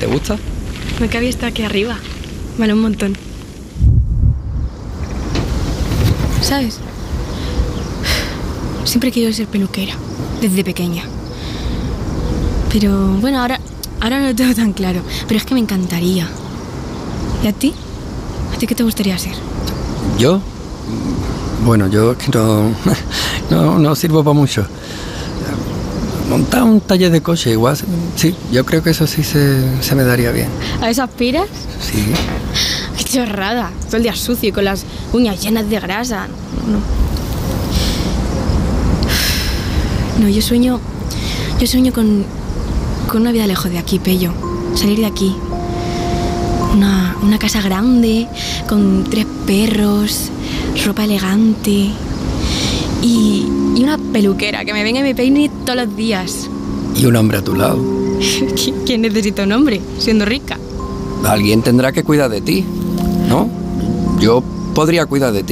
¿Te gusta? No cabía estar aquí arriba. Vale un montón. ¿Sabes? Siempre he querido ser peluquera, desde pequeña. Pero bueno, ahora no lo tengo tan claro. Pero es que me encantaría. ¿Y a ti? ¿A ti qué te gustaría ser? ¿Yo? Bueno, yo es que no sirvo para mucho. Montar un taller de coche igual, sí, yo creo que eso sí se me daría bien. ¿A eso aspiras? Sí. ¡Qué chorrada! Todo el día sucio y con las uñas llenas de grasa. No, yo sueño con una vida lejos de aquí, Pello. Salir de aquí. Una casa grande, con 3 perros, ropa elegante y una peluquera que me venga y me peine todos los días. Y un hombre a tu lado. ¿Quién necesita un hombre, siendo rica? Alguien tendrá que cuidar de ti, ¿no? Yo podría cuidar de ti.